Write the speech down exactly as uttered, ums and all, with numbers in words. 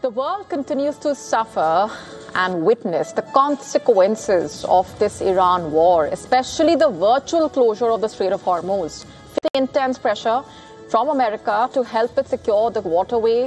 The world continues to suffer and witness the consequences of this Iran war, especially the virtual closure of the Strait of Hormuz, facing intense pressure from America to help it secure the waterway